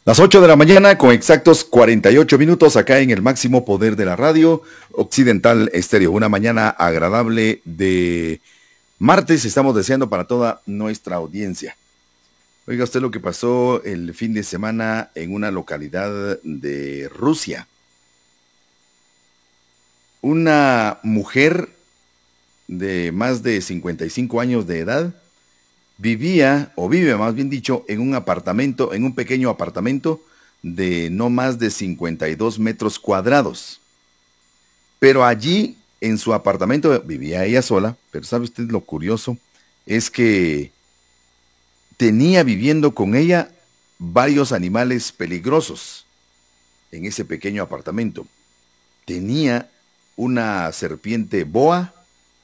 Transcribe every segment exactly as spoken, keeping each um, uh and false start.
Las ocho de la mañana con exactos cuarenta y ocho minutos acá en el máximo poder de la radio Occidental Estéreo. Una mañana agradable de martes estamos deseando para toda nuestra audiencia. Oiga usted lo que pasó el fin de semana en una localidad de Rusia. Una mujer de más de cincuenta y cinco años de edad vivía, o vive más bien dicho, en un apartamento, en un pequeño apartamento de no más de cincuenta y dos metros cuadrados. Pero allí, en su apartamento, vivía ella sola, pero ¿sabe usted lo curioso? Es que tenía viviendo con ella varios animales peligrosos en ese pequeño apartamento. Tenía una serpiente boa,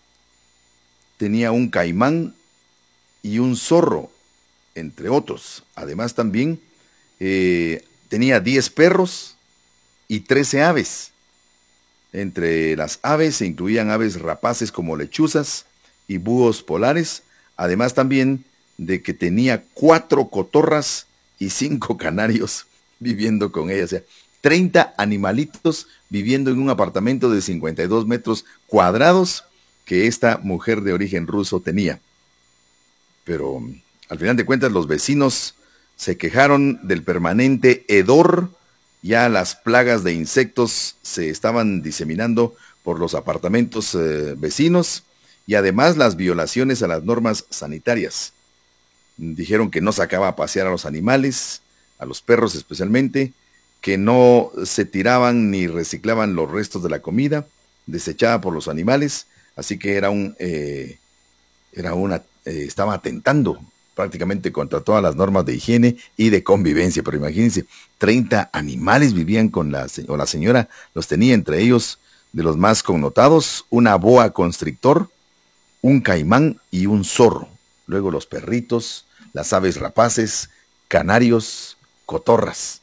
tenía un caimán y un zorro, entre otros. Además también eh, tenía diez perros y trece aves. Entre las aves se incluían aves rapaces como lechuzas y búhos polares, además también de que tenía cuatro cotorras y cinco canarios viviendo con ella. O sea, treinta animalitos viviendo en un apartamento de cincuenta y dos metros cuadrados que esta mujer de origen ruso tenía. Pero al final de cuentas los vecinos se quejaron del permanente hedor. Ya las plagas de insectos se estaban diseminando por los apartamentos eh, vecinos y además las violaciones a las normas sanitarias. Dijeron que no sacaba a pasear a los animales, a los perros especialmente, que no se tiraban ni reciclaban los restos de la comida desechada por los animales, así que era un eh, era una eh, estaba atentando prácticamente contra todas las normas de higiene y de convivencia. Pero imagínense, treinta animales vivían con la, o la señora los tenía, entre ellos de los más connotados, una boa constrictor, un caimán y un zorro. Luego los perritos, las aves rapaces, canarios, cotorras.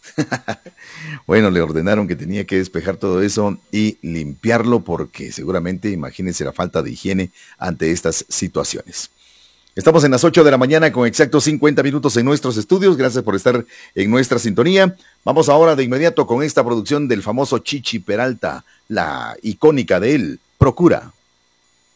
Bueno, le ordenaron que tenía que despejar todo eso y limpiarlo porque seguramente, imagínense la falta de higiene ante estas situaciones. Estamos en las ocho de la mañana con exactos cincuenta minutos en nuestros estudios. Gracias por estar en nuestra sintonía. Vamos ahora de inmediato con esta producción del famoso Chichi Peralta, la icónica de él, Procura.